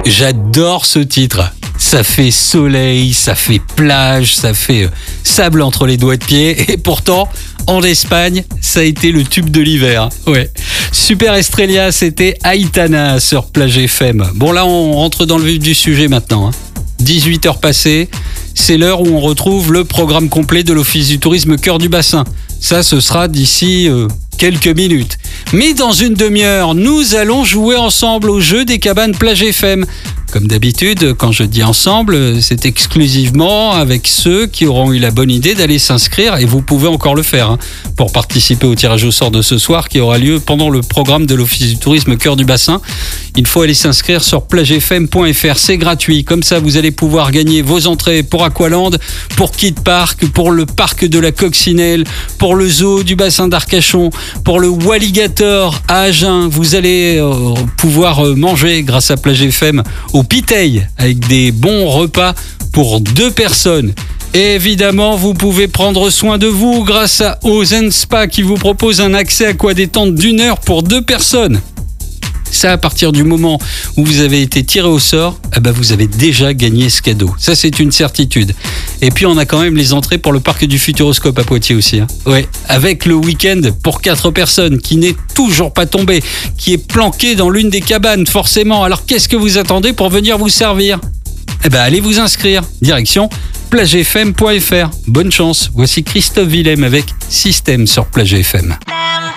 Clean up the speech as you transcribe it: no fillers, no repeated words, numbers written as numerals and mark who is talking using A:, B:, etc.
A: J'adore ce titre. Ça fait soleil, ça fait plage, ça fait sable entre les doigts de pied. Et pourtant, en Espagne, ça a été le tube de l'hiver. Ouais. Super Estrella, c'était Aitana sur Plage FM. Bon, là, on rentre dans le vif du sujet maintenant. 18h passées, c'est l'heure où on retrouve le programme complet de l'Office du tourisme Cœur du Bassin. Ça, ce sera d'ici quelques minutes. Mais dans une demi-heure, nous allons jouer ensemble au jeu des cabanes Plage FM. Comme d'habitude, quand je dis ensemble, c'est exclusivement avec ceux qui auront eu la bonne idée d'aller s'inscrire, et vous pouvez encore le faire, pour participer au tirage au sort de ce soir qui aura lieu pendant le programme de l'Office du tourisme Cœur du Bassin. Il faut aller s'inscrire sur plagefm.fr, c'est gratuit. Comme ça, vous allez pouvoir gagner vos entrées pour Aqualand, pour Kid Park, pour le parc de la Coccinelle, pour le zoo du bassin d'Arcachon, pour le Walligator à Agen. Vous allez pouvoir manger grâce à Plage FM au Piteil avec des bons repas pour 2 personnes. Et évidemment, vous pouvez prendre soin de vous grâce à Ozen Spa qui vous propose un accès aquadétente d'1 heure pour 2 personnes. Ça, à partir du moment où vous avez été tiré au sort, vous avez déjà gagné ce cadeau. Ça, c'est une certitude. Et puis, on a quand même les entrées pour le parc du Futuroscope à Poitiers aussi. Ouais, avec le week-end pour 4 personnes qui n'est toujours pas tombé, qui est planqué dans l'une des cabanes, forcément. Alors, qu'est-ce que vous attendez pour venir vous servir ? Allez vous inscrire. Direction plagefm.fr. Bonne chance. Voici Christophe Willem avec Système sur Plage FM.